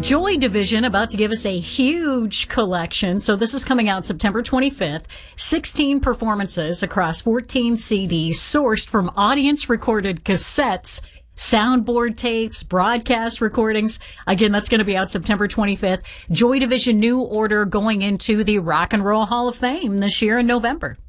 Joy Division about to give us a huge collection. So this is coming out September 25th. 16 performances across 14 CDs sourced from audience-recorded cassettes, soundboard tapes, broadcast recordings. Again, that's going to be out September 25th. Joy Division New Order going into the Rock and Roll Hall of Fame this year in November.